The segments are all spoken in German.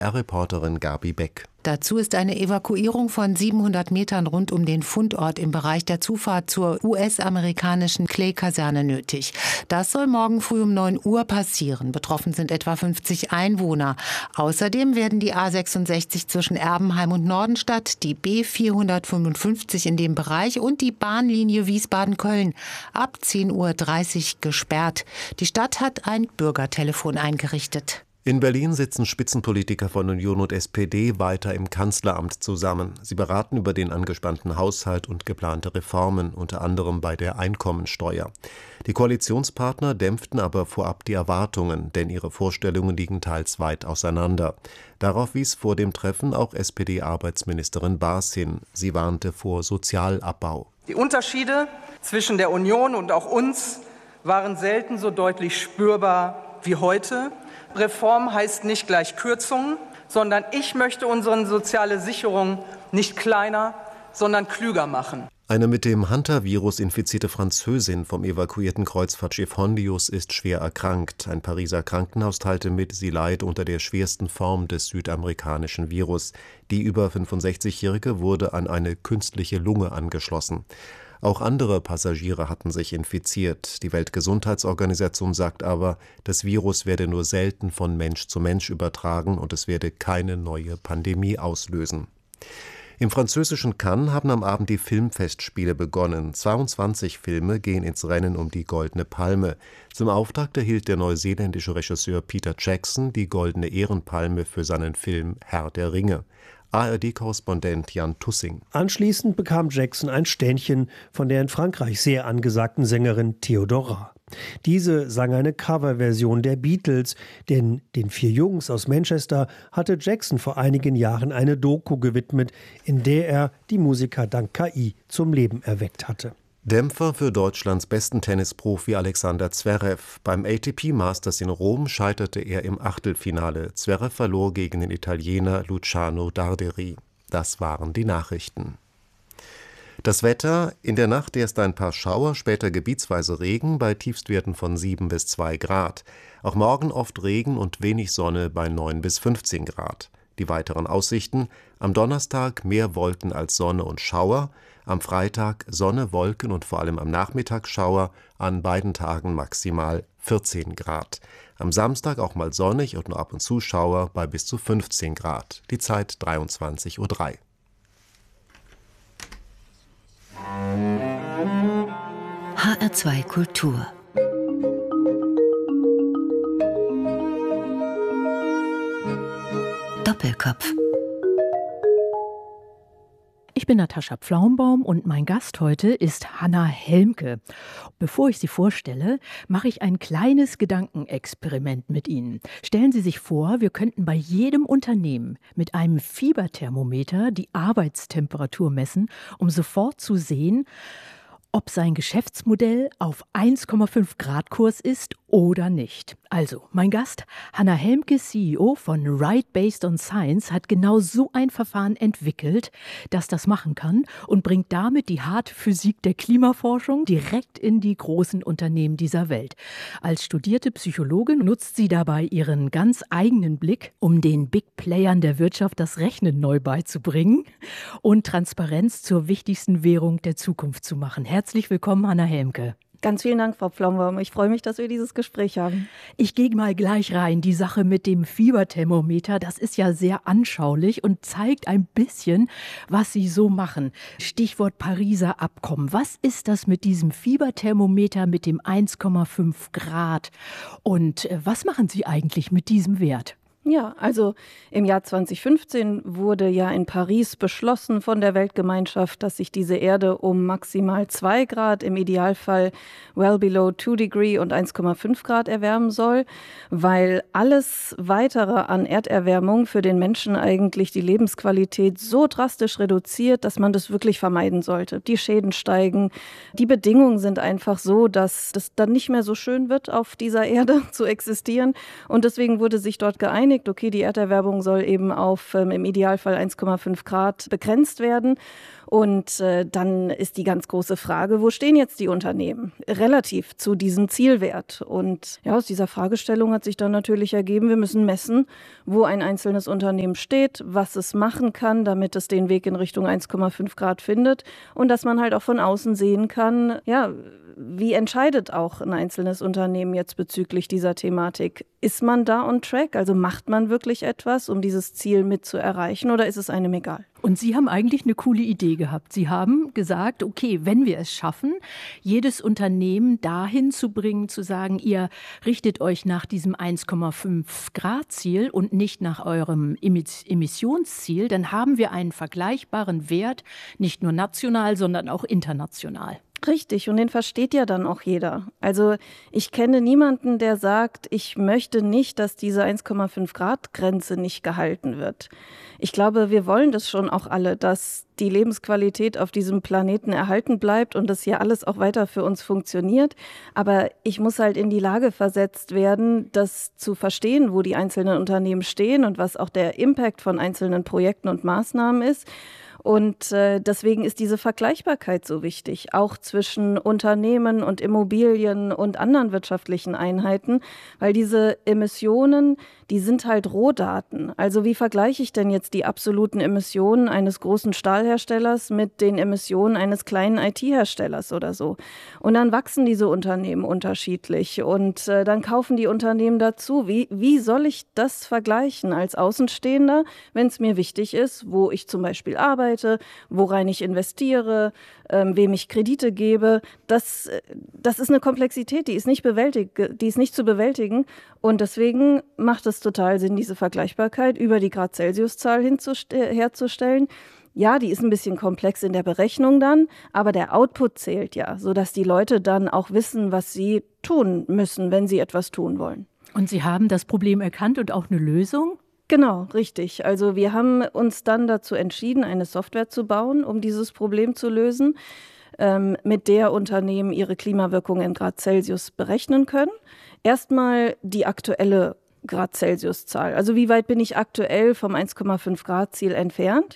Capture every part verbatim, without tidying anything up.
R-Reporterin Gabi Beck. Dazu ist eine Evakuierung von siebenhundert Metern rund um den Fundort im Bereich der Zufahrt zur U S-amerikanischen Clay-Kaserne nötig. Das soll morgen früh um neun Uhr passieren. Betroffen sind etwa fünfzig Einwohner. Außerdem werden die A sechsundsechzig zwischen Erbenheim und Nordenstadt, die B vierhundertfünfundfünfzig in dem Bereich und die Bahnlinie Wiesbaden-Köln ab zehn Uhr dreißig gesperrt. Die Stadt hat ein Bürgertelefon eingerichtet. In Berlin sitzen Spitzenpolitiker von Union und S P D weiter im Kanzleramt zusammen. Sie beraten über den angespannten Haushalt und geplante Reformen, unter anderem bei der Einkommensteuer. Die Koalitionspartner dämpften aber vorab die Erwartungen, denn ihre Vorstellungen liegen teils weit auseinander. Darauf wies vor dem Treffen auch S P D-Arbeitsministerin Baas hin. Sie warnte vor Sozialabbau. Die Unterschiede zwischen der Union und auch uns waren selten so deutlich spürbar wie heute. Reform heißt nicht gleich Kürzungen, sondern ich möchte unsere soziale Sicherung nicht kleiner, sondern klüger machen. Eine mit dem Hunter-Virus infizierte Französin vom evakuierten Kreuzfahrtschiff Hondius ist schwer erkrankt. Ein Pariser Krankenhaus teilte mit, sie leidet unter der schwersten Form des südamerikanischen Virus. Die über fünfundsechzigjährige wurde an eine künstliche Lunge angeschlossen. Auch andere Passagiere hatten sich infiziert. Die Weltgesundheitsorganisation sagt aber, das Virus werde nur selten von Mensch zu Mensch übertragen und es werde keine neue Pandemie auslösen. Im französischen Cannes haben am Abend die Filmfestspiele begonnen. zweiundzwanzig Filme gehen ins Rennen um die Goldene Palme. Zum Auftakt erhielt der neuseeländische Regisseur Peter Jackson die Goldene Ehrenpalme für seinen Film Herr der Ringe. A R D-Korrespondent Jan Tussing. Anschließend bekam Jackson ein Ständchen von der in Frankreich sehr angesagten Sängerin Theodora. Diese sang eine Coverversion der Beatles, denn den vier Jungs aus Manchester hatte Jackson vor einigen Jahren eine Doku gewidmet, in der er die Musiker dank K I zum Leben erweckt hatte. Dämpfer für Deutschlands besten Tennisprofi Alexander Zverev. Beim A T P Masters in Rom scheiterte er im Achtelfinale. Zverev verlor gegen den Italiener Luciano Darderi. Das waren die Nachrichten. Das Wetter: in der Nacht erst ein paar Schauer, später gebietsweise Regen bei Tiefstwerten von sieben bis zwei Grad. Auch morgen oft Regen und wenig Sonne bei neun bis fünfzehn Grad. Die weiteren Aussichten: am Donnerstag mehr Wolken als Sonne und Schauer, am Freitag Sonne, Wolken und vor allem am Nachmittag Schauer, an beiden Tagen maximal vierzehn Grad. Am Samstag auch mal sonnig und nur ab und zu Schauer bei bis zu fünfzehn Grad. Die Zeit dreiundzwanzig Uhr drei. H R zwei Kultur. Doppelkopf. Ich bin Natascha Pflaumbaum und mein Gast heute ist Hannah Helmke. Bevor ich sie vorstelle, mache ich ein kleines Gedankenexperiment mit Ihnen. Stellen Sie sich vor, wir könnten bei jedem Unternehmen mit einem Fieberthermometer die Arbeitstemperatur messen, um sofort zu sehen, ob sein Geschäftsmodell auf eins Komma fünf Grad Kurs ist oder nicht. Also, mein Gast, Hannah Helmke, C E O von Right Based on Science, hat genau so ein Verfahren entwickelt, das das machen kann und bringt damit die harte Physik der Klimaforschung direkt in die großen Unternehmen dieser Welt. Als studierte Psychologin nutzt sie dabei ihren ganz eigenen Blick, um den Big Playern der Wirtschaft das Rechnen neu beizubringen und Transparenz zur wichtigsten Währung der Zukunft zu machen. Herzlich willkommen, Hannah Helmke. Ganz vielen Dank, Frau Pflaumbaum. Ich freue mich, dass wir dieses Gespräch haben. Ich gehe mal gleich rein. Die Sache mit dem Fieberthermometer, das ist ja sehr anschaulich und zeigt ein bisschen, was Sie so machen. Stichwort Pariser Abkommen. Was ist das mit diesem Fieberthermometer mit dem eins Komma fünf Grad? Und was machen Sie eigentlich mit diesem Wert? Ja, also im Jahr zwanzig fünfzehn wurde ja in Paris beschlossen von der Weltgemeinschaft, dass sich diese Erde um maximal zwei Grad, im Idealfall well below two degree und eins Komma fünf Grad erwärmen soll, weil alles Weitere an Erderwärmung für den Menschen eigentlich die Lebensqualität so drastisch reduziert, dass man das wirklich vermeiden sollte. Die Schäden steigen, die Bedingungen sind einfach so, dass das dann nicht mehr so schön wird, auf dieser Erde zu existieren, und deswegen wurde sich dort geeinigt, geeinigt, okay, die Erderwärmung soll eben auf ähm, im Idealfall eins Komma fünf Grad begrenzt werden. Und äh, dann ist die ganz große Frage, wo stehen jetzt die Unternehmen relativ zu diesem Zielwert? Und ja, aus dieser Fragestellung hat sich dann natürlich ergeben, wir müssen messen, wo ein einzelnes Unternehmen steht, was es machen kann, damit es den Weg in Richtung eins Komma fünf Grad findet und dass man halt auch von außen sehen kann, ja, wie entscheidet auch ein einzelnes Unternehmen jetzt bezüglich dieser Thematik? Ist man da on track? Also macht man wirklich etwas, um dieses Ziel mit zu erreichen, oder ist es einem egal? Und Sie haben eigentlich eine coole Idee gehabt. Sie haben gesagt, okay, wenn wir es schaffen, jedes Unternehmen dahin zu bringen, zu sagen, ihr richtet euch nach diesem eins Komma fünf Grad Ziel und nicht nach eurem Emissionsziel, dann haben wir einen vergleichbaren Wert, nicht nur national, sondern auch international. Richtig, und den versteht ja dann auch jeder. Also ich kenne niemanden, der sagt, ich möchte nicht, dass diese eins Komma fünf Grad Grenze nicht gehalten wird. Ich glaube, wir wollen das schon auch alle, dass die Lebensqualität auf diesem Planeten erhalten bleibt und das hier alles auch weiter für uns funktioniert. Aber ich muss halt in die Lage versetzt werden, das zu verstehen, wo die einzelnen Unternehmen stehen und was auch der Impact von einzelnen Projekten und Maßnahmen ist. Und äh, deswegen ist diese Vergleichbarkeit so wichtig, auch zwischen Unternehmen und Immobilien und anderen wirtschaftlichen Einheiten, weil diese Emissionen, die sind halt Rohdaten. Also wie vergleiche ich denn jetzt die absoluten Emissionen eines großen Stahlherstellers mit den Emissionen eines kleinen I T-Herstellers oder so? Und dann wachsen diese Unternehmen unterschiedlich und äh, dann kaufen die Unternehmen dazu. Wie, wie soll ich das vergleichen als Außenstehender, wenn es mir wichtig ist, wo ich zum Beispiel arbeite, worein ich investiere, ähm, wem ich Kredite gebe. Das, das ist eine Komplexität, die ist nicht bewältigt, die ist nicht zu bewältigen. Und deswegen macht es total Sinn, diese Vergleichbarkeit über die Grad-Celsius-Zahl herzustellen. Ja, die ist ein bisschen komplex in der Berechnung dann, aber der Output zählt ja, sodass die Leute dann auch wissen, was sie tun müssen, wenn sie etwas tun wollen. Und Sie haben das Problem erkannt und auch eine Lösung? Genau, richtig. Also wir haben uns dann dazu entschieden, eine Software zu bauen, um dieses Problem zu lösen, ähm, mit der Unternehmen ihre Klimawirkung in Grad Celsius berechnen können. Erstmal die aktuelle Grad Celsius-Zahl. Also wie weit bin ich aktuell vom eins Komma fünf Grad Ziel entfernt?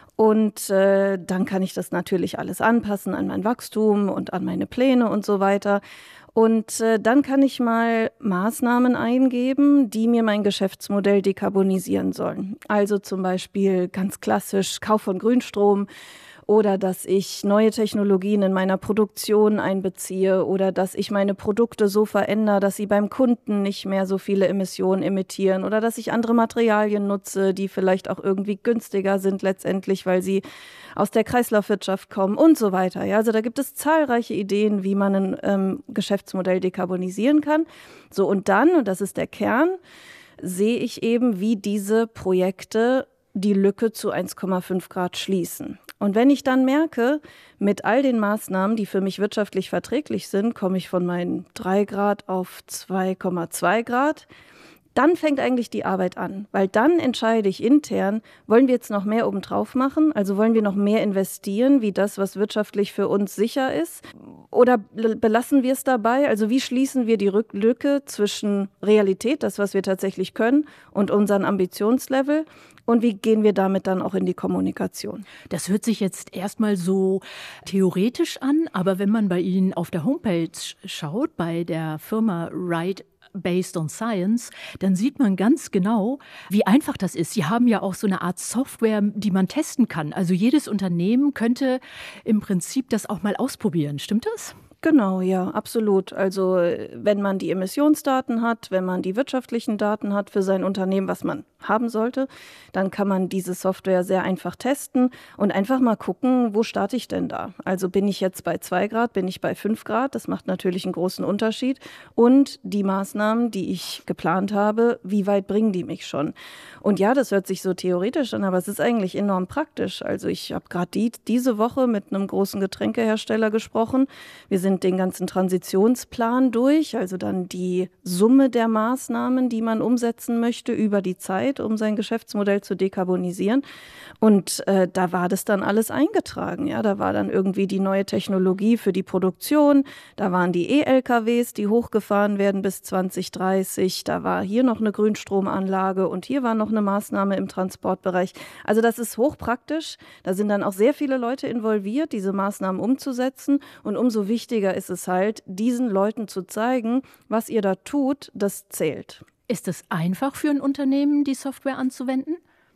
Und äh, dann kann ich das natürlich alles anpassen an mein Wachstum und an meine Pläne und so weiter. Und äh, dann kann ich mal Maßnahmen eingeben, die mir mein Geschäftsmodell dekarbonisieren sollen. Also zum Beispiel ganz klassisch Kauf von Grünstrom oder dass ich neue Technologien in meiner Produktion einbeziehe oder dass ich meine Produkte so verändere, dass sie beim Kunden nicht mehr so viele Emissionen emittieren oder dass ich andere Materialien nutze, die vielleicht auch irgendwie günstiger sind letztendlich, weil sie aus der Kreislaufwirtschaft kommen und so weiter. Ja, also da gibt es zahlreiche Ideen, wie man ein ähm, Geschäftsmodell dekarbonisieren kann. So, und dann, und das ist der Kern, sehe ich eben, wie diese Projekte die Lücke zu eins Komma fünf Grad schließen. Und wenn ich dann merke, mit all den Maßnahmen, die für mich wirtschaftlich verträglich sind, komme ich von meinen drei Grad auf zwei Komma zwei Grad, dann fängt eigentlich die Arbeit an, weil dann entscheide ich intern, wollen wir jetzt noch mehr obendrauf machen, also wollen wir noch mehr investieren, wie das, was wirtschaftlich für uns sicher ist, oder belassen wir es dabei, also wie schließen wir die Lücke zwischen Realität, das, was wir tatsächlich können, und unseren Ambitionslevel, und wie gehen wir damit dann auch in die Kommunikation? Das hört sich jetzt erstmal so theoretisch an, aber wenn man bei Ihnen auf der Homepage schaut, bei der Firma Right Based on Science, dann sieht man ganz genau, wie einfach das ist. Sie haben ja auch so eine Art Software, die man testen kann. Also jedes Unternehmen könnte im Prinzip das auch mal ausprobieren. Stimmt das? Genau, ja, absolut. Also wenn man die Emissionsdaten hat, wenn man die wirtschaftlichen Daten hat für sein Unternehmen, was man haben sollte, dann kann man diese Software sehr einfach testen und einfach mal gucken, wo starte ich denn da? Also bin ich jetzt bei zwei Grad, bin ich bei fünf Grad? Das macht natürlich einen großen Unterschied. Und die Maßnahmen, die ich geplant habe, wie weit bringen die mich schon? Und ja, das hört sich so theoretisch an, aber es ist eigentlich enorm praktisch. Also ich habe gerade die, diese Woche mit einem großen Getränkehersteller gesprochen. Wir sind sind den ganzen Transitionsplan durch, also dann die Summe der Maßnahmen, die man umsetzen möchte über die Zeit, um sein Geschäftsmodell zu dekarbonisieren. Und äh, da war das dann alles eingetragen. Ja, da war dann irgendwie die neue Technologie für die Produktion, da waren die E-L K Ws, die hochgefahren werden bis zwanzig dreißig, da war hier noch eine Grünstromanlage und hier war noch eine Maßnahme im Transportbereich. Also das ist hochpraktisch. Da sind dann auch sehr viele Leute involviert, diese Maßnahmen umzusetzen. Und umso wichtiger ist es halt, diesen Leuten zu zeigen, was ihr da tut, das zählt. Ist es einfach für ein Unternehmen, die Software anzuwenden?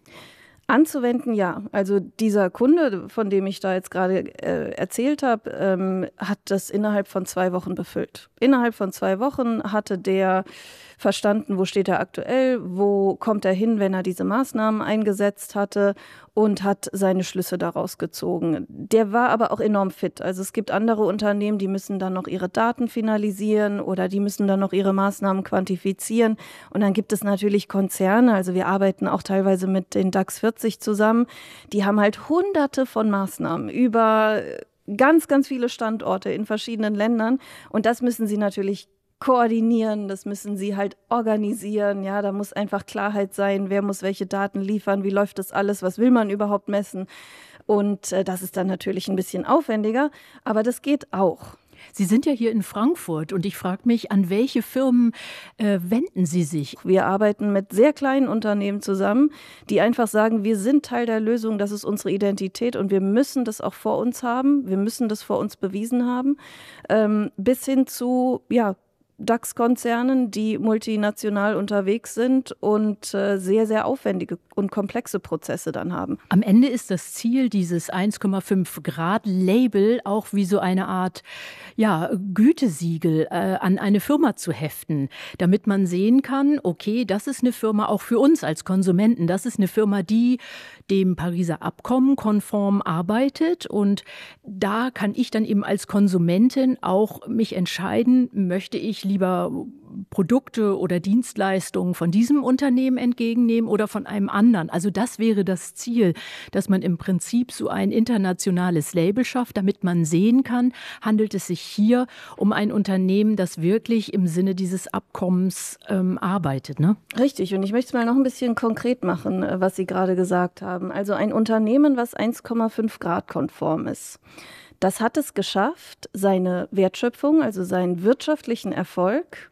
Anzuwenden, ja. Also dieser Kunde, von dem ich da jetzt gerade äh, erzählt habe, ähm, hat das innerhalb von zwei Wochen befüllt. Innerhalb von zwei Wochen hatte der verstanden, wo steht er aktuell, wo kommt er hin, wenn er diese Maßnahmen eingesetzt hatte und hat seine Schlüsse daraus gezogen. Der war aber auch enorm fit. Also es gibt andere Unternehmen, die müssen dann noch ihre Daten finalisieren oder die müssen dann noch ihre Maßnahmen quantifizieren. Und dann gibt es natürlich Konzerne, also wir arbeiten auch teilweise mit den DAX vierzig zusammen, die haben halt hunderte von Maßnahmen über ganz, ganz viele Standorte in verschiedenen Ländern und das müssen sie natürlich koordinieren, das müssen sie halt organisieren, ja, da muss einfach Klarheit sein, wer muss welche Daten liefern, wie läuft das alles, was will man überhaupt messen und äh, das ist dann natürlich ein bisschen aufwendiger, aber das geht auch. Sie sind ja hier in Frankfurt und ich frage mich, an welche Firmen äh, wenden Sie sich? Wir arbeiten mit sehr kleinen Unternehmen zusammen, die einfach sagen, wir sind Teil der Lösung, das ist unsere Identität und wir müssen das auch vor uns haben, wir müssen das vor uns bewiesen haben, ähm, bis hin zu, ja, DAX-Konzernen, die multinational unterwegs sind und äh, sehr, sehr aufwendige und komplexe Prozesse dann haben. Am Ende ist das Ziel dieses eins Komma fünf Grad Label auch wie so eine Art ja, Gütesiegel äh, an eine Firma zu heften, damit man sehen kann, okay, das ist eine Firma auch für uns als Konsumenten, das ist eine Firma, die dem Pariser Abkommen konform arbeitet und da kann ich dann eben als Konsumentin auch mich entscheiden, möchte ich lieber Produkte oder Dienstleistungen von diesem Unternehmen entgegennehmen oder von einem anderen. Also das wäre das Ziel, dass man im Prinzip so ein internationales Label schafft, damit man sehen kann, handelt es sich hier um ein Unternehmen, das wirklich im Sinne dieses Abkommens ähm, arbeitet, ne? Richtig. Und ich möchte es mal noch ein bisschen konkret machen, was Sie gerade gesagt haben. Also ein Unternehmen, was eins Komma fünf Grad konform ist. Das hat es geschafft, seine Wertschöpfung, also seinen wirtschaftlichen Erfolg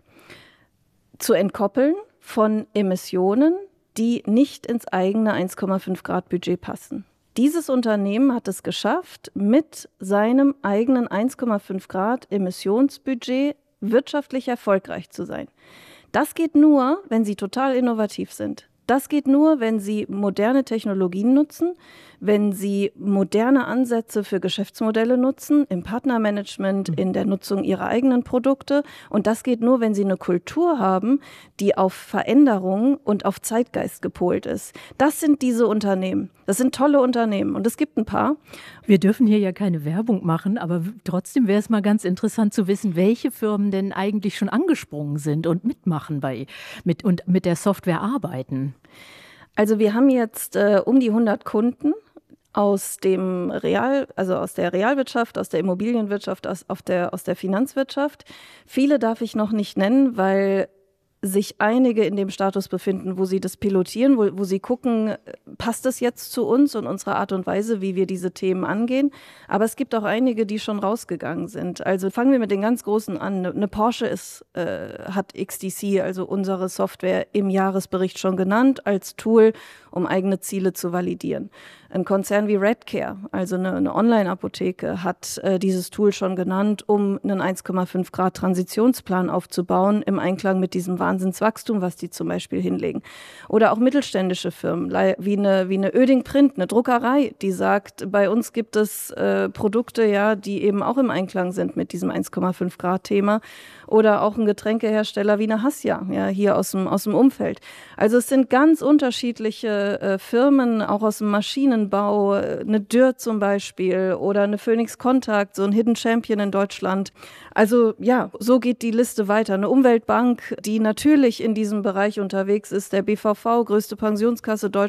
zu entkoppeln von Emissionen, die nicht ins eigene eins Komma fünf Grad Budget passen. Dieses Unternehmen hat es geschafft, mit seinem eigenen eins Komma fünf Grad Emissionsbudget wirtschaftlich erfolgreich zu sein. Das geht nur, wenn sie total innovativ sind. Das geht nur, wenn sie moderne Technologien nutzen, wenn sie moderne Ansätze für Geschäftsmodelle nutzen, im Partnermanagement, in der Nutzung ihrer eigenen Produkte. Und das geht nur, wenn sie eine Kultur haben, die auf Veränderung und auf Zeitgeist gepolt ist. Das sind diese Unternehmen. Das sind tolle Unternehmen und es gibt ein paar. Wir dürfen hier ja keine Werbung machen, aber trotzdem wäre es mal ganz interessant zu wissen, welche Firmen denn eigentlich schon angesprungen sind und mitmachen bei mit und mit der Software arbeiten. Also wir haben jetzt äh, um die hundert Kunden aus dem Real, also aus der Realwirtschaft, aus der Immobilienwirtschaft, aus, auf der, aus der Finanzwirtschaft. Viele darf ich noch nicht nennen, weil sich einige in dem Status befinden, wo sie das pilotieren, wo, wo sie gucken, passt das jetzt zu uns und unserer Art und Weise, wie wir diese Themen angehen. Aber es gibt auch einige, die schon rausgegangen sind. Also fangen wir mit den ganz Großen an. Eine Porsche ist, äh, hat X D C, also unsere Software, im Jahresbericht schon genannt als Tool, um eigene Ziele zu validieren. Ein Konzern wie Redcare, also eine, eine Online-Apotheke, hat äh, dieses Tool schon genannt, um einen eins Komma fünf Grad Transitionsplan aufzubauen, im Einklang mit diesem Wahnsinnswachstum, was die zum Beispiel hinlegen. Oder auch mittelständische Firmen, wie eine, wie eine Oeding Print, eine Druckerei, die sagt, bei uns gibt es äh, Produkte, ja, die eben auch im Einklang sind mit diesem eins Komma fünf Grad Thema. Oder auch ein Getränkehersteller wie eine Hassia, ja, hier aus dem, aus dem Umfeld. Also es sind ganz unterschiedliche äh, Firmen, auch aus dem Maschinenbau, eine Dürr zum Beispiel oder eine Phoenix Contact, so ein Hidden Champion in Deutschland. Also ja, so geht die Liste weiter. Eine Umweltbank, die natürlich in diesem Bereich unterwegs ist, der B V V, größte Pensionskasse Deutschlands,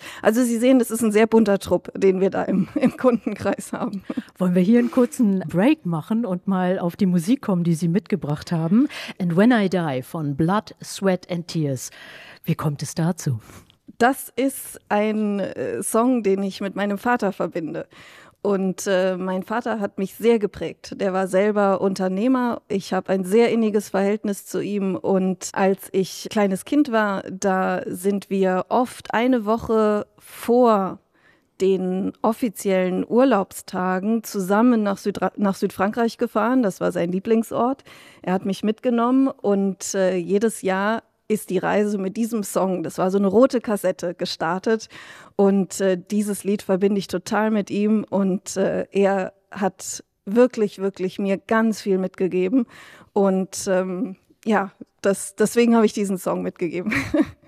Also Sie sehen, das ist ein sehr bunter Trupp, den wir da im, im Kundenkreis haben. Wollen wir hier einen kurzen Break machen und mal auf die Musik kommen, die Sie mitgebracht haben? And When I Die von Blood, Sweat and Tears. Wie kommt es dazu? Das ist ein äh, Song, den ich mit meinem Vater verbinde. Und äh, mein Vater hat mich sehr geprägt. Der war selber Unternehmer. Ich habe ein sehr inniges Verhältnis zu ihm. Und als ich kleines Kind war, da sind wir oft eine Woche vor den offiziellen Urlaubstagen zusammen nach, Südra- nach Südfrankreich gefahren. Das war sein Lieblingsort. Er hat mich mitgenommen und äh, jedes Jahr ist die Reise mit diesem Song, das war so eine rote Kassette, gestartet. Und äh, dieses Lied verbinde ich total mit ihm. Und äh, er hat wirklich, wirklich mir ganz viel mitgegeben. Und ähm, ja, das, deswegen habe ich diesen Song mitgegeben.